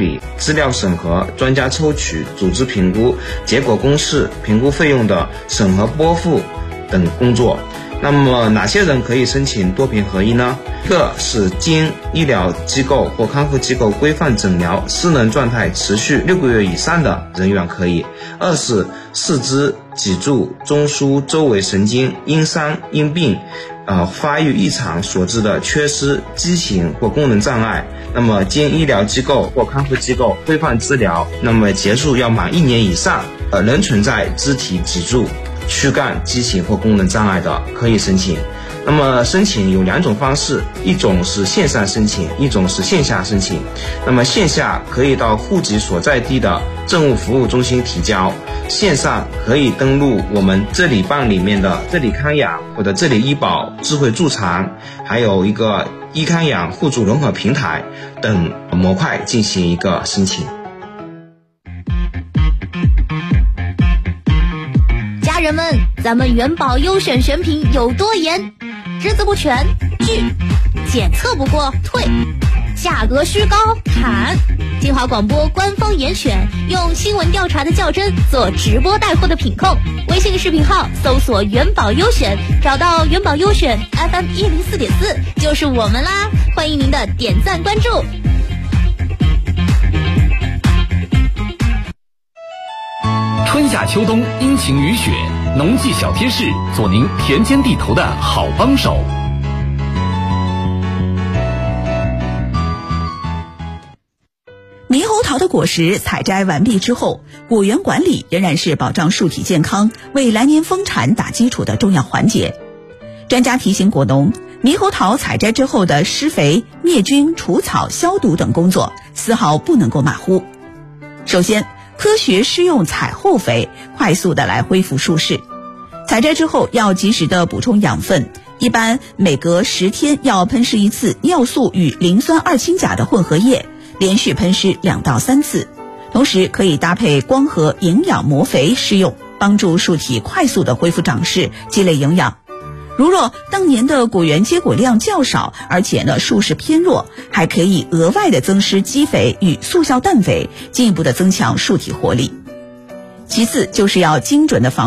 理、资料审核、专家抽取、组织评估、结果公示、评估费用的审核拨付等工作。那么哪些人可以申请多评合一呢？一个是经医疗机构或康复机构规范诊疗失能状态持续6个月以上的人员可以。二是四肢、脊柱、中枢周围神经因伤因病发育异常所致的缺失、畸形或功能障碍，那么经医疗机构或康复机构规范治疗，那么结束要满1年以上，仍存在肢体、脊柱、躯干畸形或功能障碍的可以申请。那么申请有2种方式，一种是线上申请，一种是线下申请。那么线下可以到户籍所在地的政务服务中心提交，线上可以登录我们这里办里面的这里康养或者这里医保智慧助残，还有一个医康养互助融合平台等模块进行一个申请。 家人们，咱们元宝优选选品有多严？只字不全拒，检测不过退，价格虚高砍。金华广播官方严选，用新闻调查的较真做直播带货的品控。微信视频号搜索元宝优选，找到元宝优选 FM 104.4就是我们啦，欢迎您的点赞关注。 春夏秋冬，阴晴雨雪，农技小贴士，做您田间地头的好帮手。 猕猴桃的果实采摘完毕之后，果园管理仍然是保障树体健康、为来年丰产打基础的重要环节。专家提醒果农，猕猴桃采摘之后的施肥、灭菌、除草、消毒等工作丝毫不能够马虎。首先，科学施用采后肥，快速的来恢复树势。采摘之后要及时的补充养分，一般每隔10天要喷施一次尿素与磷酸二氢钾的混合液，连续喷施2到3次。同时可以搭配光合营养膜肥施用，帮助树体快速的恢复长势，积累营养。如若当年的果园结果量较少，而且树势偏弱，还可以额外的增施基肥与速效氮肥，进一步的增强树体活力。其次就是要精准的防